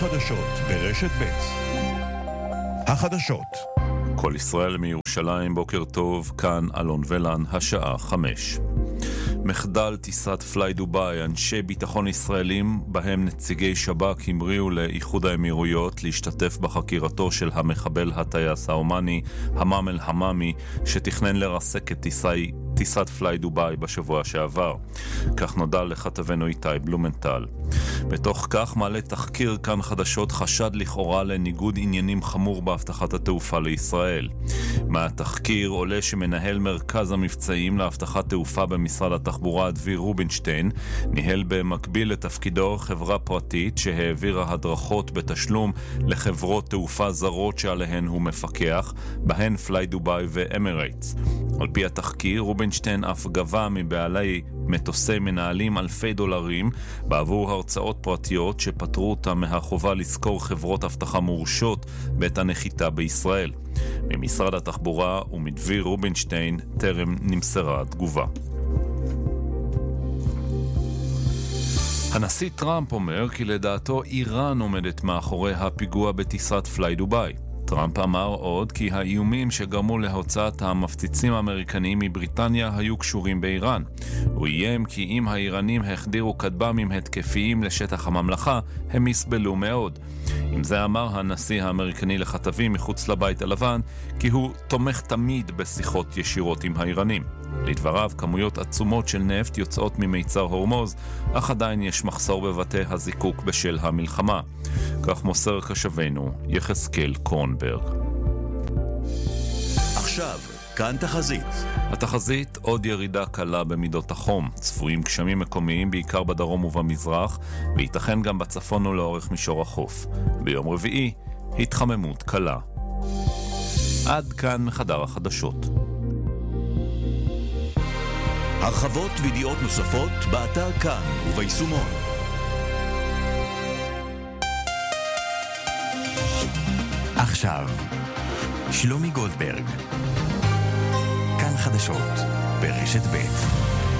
החדשות ברשת ב'. החדשות. כל ישראל מירושלים, בוקר טוב, כאן אלון ולן, השעה 5. מחדל טיסת פליי דובאי, אנשי ביטחון ישראלים, בהם נציגי שב"כ, המריאו לאיחוד האמירויות להשתתף בחקירתו של המחבל הטייס האומני, המאם אל-חמאמי, שתכנן לרסק את טיסת פליי דובאי בשבוע שעבר. כך נודע לכתבנו איתי בלומנטל. בתוך כך מעלה תחקיר כאן חדשות חשד לכאורה לניגוד עניינים חמור בהבטחת התעופה לישראל. מהתחקיר עולה שמנהל מרכז המבצעים להבטחת תעופה במשרד התחבורה דביר רובינשטיין ניהל במקביל לתפקידו חברה פרטית שהעבירה הדרכות בתשלום לחברות תעופה זרות שעליהן הוא מפקח, בהן פליי דובאי ואמירייטס. על פי התחקיר, רובינשטיין אף גבה מבעלי מטוסי מנהלים אלפי דולרים בעבור הרצאות פרטיות שפטרו אותם מהחובה לזכור חברות אבטחה מורשות בעת הנחיתה בישראל. ממשרד התחבורה ומדביר רובינשטיין טרם נמסרה תגובה. הנשיא טראמפ אומר כי לדעתו איראן עומדת מאחורי הפיגוע בטיסת פליי דובאי. טראמפ אמר עוד כי האיומים שגרמו להוצאת המפציצים האמריקניים מבריטניה היו קשורים באיראן. הוא איים כי אם האיראנים החדירו כטב"מים התקפיים לשטח הממלכה, הם יסבלו מאוד. עם זה אמר הנשיא האמריקני לכתבים מחוץ לבית הלבן כי הוא תומך תמיד בשיחות ישירות עם האיראנים. לדבריו, כמויות עצומות של נפט יוצאות ממיצר הורמוז, אך עדיין יש מחסור בבתי הזיקוק בשל המלחמה. כך מוסר קשבנו יחזקאל קורנברג. עכשיו, כאן תחזית. התחזית, עוד ירידה קלה במידות החום. צפויים גשמים מקומיים בעיקר בדרום ובמזרח, וייתכן גם בצפון ולאורך מישור החוף. ביום רביעי, התחממות קלה. עד כאן חדר החדשות. הרחבות וידיעות נוספות באתר כאן וביישומון. עכשיו, שלומי גולדברג. כאן חדשות ברשת ב'.